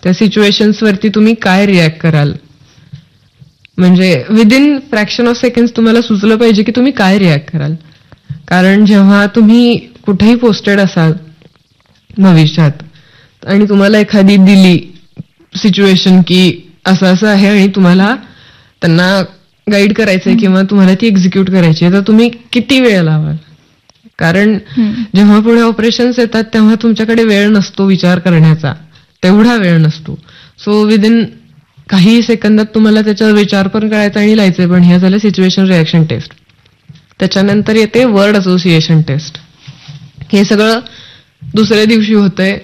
त्या सिच्युएशन्स वरती तुम्ही काय रिॲक्ट कराल. म्हणजे विदिन फ्रॅक्शन ऑफ सेकंड तुम्हाला सुचलं पाहिजे की तुम्ही काय रिॲक्ट कराल. कारण जेव्हा तुम्ही कुठेही पोस्टेड असाल भविष्यात आणि तुम्हाला एखादी दिली सिच्युएशन की असं असं आहे आणि तुम्हाला त्यांना गाईड करायचंय किंवा तुम्हाला ती एक्झिक्यूट करायची आहे, तर तुम्ही किती वेळ लावाल. कारण जेव्हा पुढे ऑपरेशन्स येतात तेव्हा तुमच्याकडे वेळ नसतो विचार करण्याचा, तेवढा वेळ नसतो. सो विदिन काही सेकंदात तुम्हाला त्याच्यावर विचार पण करायचा आणि लिहायचंय. पण ह्या झालं सिच्युएशन रिॲक्शन टेस्ट. त्याच्यानंतर येते वर्ड असोसिएशन टेस्ट. हे सगळं दुसऱ्या दिवशी होतंय.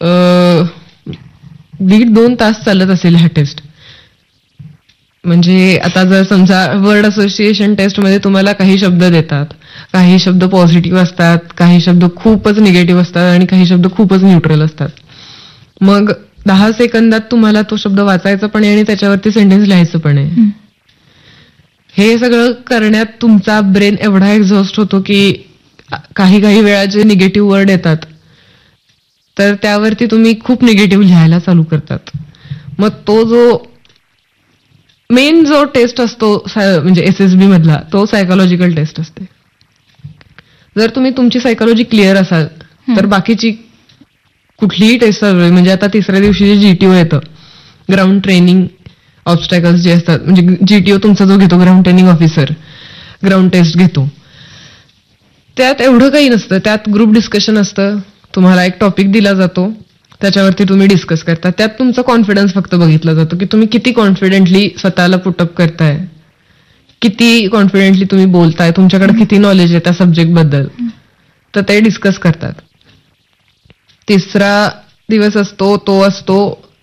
1.5-2 तास चालत असेल ह्या टेस्ट. म्हणजे आता जर समजा वर्ड असोसिएशन टेस्टमध्ये तुम्हाला काही शब्द देतात, काही शब्द पॉझिटिव्ह असतात, काही शब्द खूपच निगेटिव्ह असतात आणि काही शब्द खूपच न्यूट्रल असतात. मग 10 सेकंदात तुम्हाला तो शब्द वाचायचा पण आहे आणि त्याच्यावरती सेंटेन्स लिहायचं पण आहे. हे सगळं करण्यात तुमचा ब्रेन एवढा एक्झॉस्ट होतो की काही वेळा जे निगेटिव्ह वर्ड येतात तर त्यावरती तुम्ही खूप निगेटिव्ह लिहायला चालू करतात. मग तो जो मेन जो टेस्ट असतो म्हणजे SSB मधला, तो सायकोलॉजिकल टेस्ट असते. जर तुम्ही तुमची सायकोलॉजी क्लिअर असाल तर बाकीची कुठलीही टेस्ट म्हणजे आता तिसऱ्या दिवशी जे GTO येतं, ग्राउंड ट्रेनिंग ऑब्स्टॅकल्स जे असतात, म्हणजे GTO तुमचा जो घेतो ground training officer, ground taste घेतो, त्यात एवढं काही नसतं. त्यात ग्रुप डिस्कशन असतं. तुम्हाला एक टॉपिक दिला जातो, त्याच्यावरती तुम्ही डिस्कस करता. त्यात तुमचा कॉन्फिडन्स फक्त बघितला जातो की तुम्ही किती कॉन्फिडेंटली स्वतःला पुटअप करताय, किती कॉन्फिडेंटली तुम्ही बोलताय, तुमच्याकडे किती नॉलेज आहे त्या सब्जेक्ट बद्दल, तर ते डिस्कस करतात. तिसरा दिवस असतो तो असतो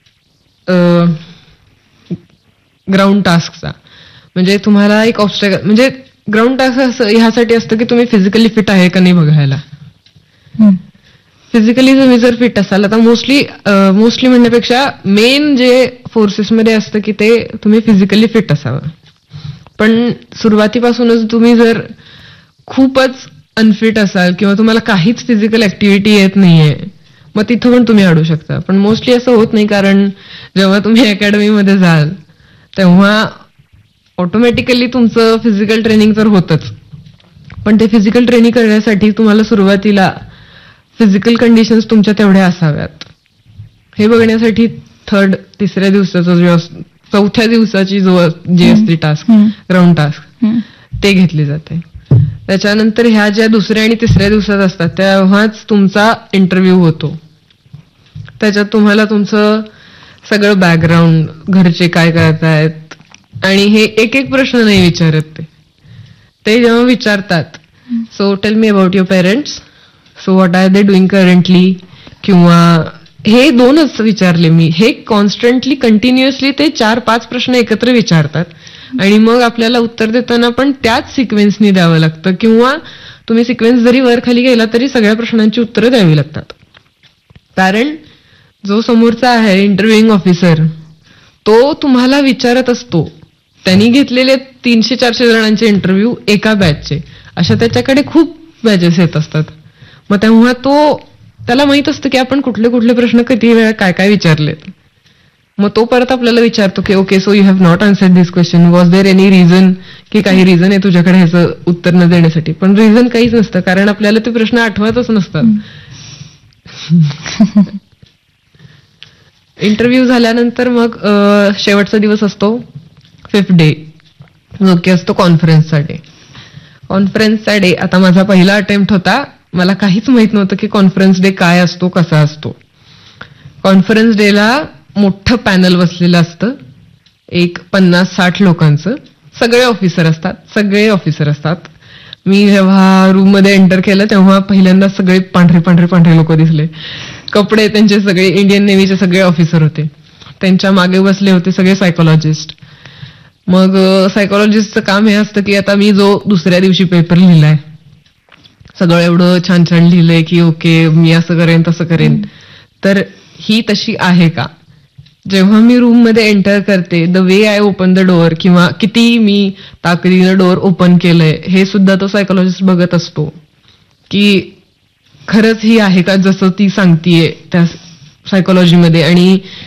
ग्राउंड टास्कचा. म्हणजे तुम्हाला एक ऑब्स्टॅकल, म्हणजे ग्राउंड टास्क ह्यासाठी असतं की तुम्ही फिजिकली फिट आहे का नाही बघायला. फिजिकली तुम्ही जर फिट असाल, आता मोस्टली म्हणण्यापेक्षा मेन जे फोर्सेसमध्ये असतं की ते तुम्ही फिजिकली फिट असावं. पण सुरुवातीपासूनच तुम्ही जर खूपच अनफिट असाल किंवा तुम्हाला काहीच फिजिकल ऍक्टिव्हिटी येत नाहीये, मग तिथं पण तुम्ही अडू शकता. पण मोस्टली असं होत नाही, कारण जेव्हा तुम्ही अकॅडमीमध्ये जाल तेव्हा ऑटोमॅटिकली तुमचं फिजिकल ट्रेनिंग तर होतच. पण ते फिजिकल ट्रेनिंग करण्यासाठी तुम्हाला सुरुवातीला फिजिकल कंडिशन्स तुमच्या तेवढ्या असाव्यात हे बघण्यासाठी तिसऱ्या दिवसाचा चौथ्या दिवसाची जी असते टास्क, ग्राउंड टास्क, ते घेतली जाते. त्याच्यानंतर ह्या ज्या दुसऱ्या आणि तिसऱ्या दिवसात असतात तेव्हाच तुमचा इंटरव्ह्यू होतो. त्याच्यात तुम्हाला तुमचं सगळं बॅकग्राऊंड, घरचे काय करतायत, आणि हे एक प्रश्न नाही विचारत ते जेव्हा विचारतात, so tell me about your parents, so what are they doing currently, किंवा हे 2च विचारले मी. हे कॉन्स्टंटली कंटिन्युअसली ते 4-5 प्रश्न एकत्र विचारतात आणि मग आपल्याला उत्तर देताना पण त्याच सिक्वेन्सनी द्यावं लागतं, किंवा तुम्ही सिक्वेन्स जरी वर खाली गेला तरी सगळ्या प्रश्नांची उत्तरं द्यावी लागतात. कारण जो समोरचा आहे इंटरव्ह्यूइंग ऑफिसर, तो तुम्हाला विचारत असतो. त्यांनी घेतलेले 300-400 जणांचे इंटरव्ह्यू एका बॅचचे, अशा त्याच्याकडे खूप बॅचेस येत असतात. मग तेव्हा त्याला माहित असतं की आपण कुठले कुठले प्रश्न किती वेळा काय विचारलेत. मग तो परत आपल्याला विचारतो की okay, so you have not answered this question, was there any reason, की काही रिझन आहे तुझ्याकडे ह्याचं उत्तर न देण्यासाठी. पण रिझन काहीच नसतं, कारण आपल्याला ते प्रश्न आठवतच नसतात. इंटरव्ह्यू झाल्यानंतर मग शेवटचा दिवस असतो 5th डे, जो की असतो कॉन्फरन्सचा डे. कॉन्फरन्सचा डे आता माझा पहिला अटेम्प्ट होता. मला काहीच माहित नव्हतं की कॉन्फरन्स डे काय असतो, कसा असतो. कॉन्फरन्स डेला मोठं पॅनल बसलेलं असतं, एक 50-60 लोकांचं. सगळे ऑफिसर असतात. मी जेव्हा रूम मध्ये एंटर केलं तेव्हा पहिल्यांदा सगळे पांढरे लोक दिसले. कपडे त्यांचे सगळे इंडियन नेव्हीचे सगळे ऑफिसर होते. त्यांच्या मागे बसले होते सगळे सायकोलॉजिस्ट. मग सायकोलॉजिस्टचं काम हे असतं की आता मी जो दुसऱ्या दिवशी पेपर लिहिलाय, सगळं एवढं छान लिहिलंय की ओके मी असं करेन तसं करेन, तर ही तशी आहे का. जेव्हा मी रूम मध्ये एंटर करते, the way I open the door, किंवा किती मी ताकदीनं डोअर ओपन केलंय, हे सुद्धा तो सायकोलॉजिस्ट बघत असतो की खरंच ही आहे का जसं ती सांगतीये त्या सायकोलॉजीमध्ये. आणि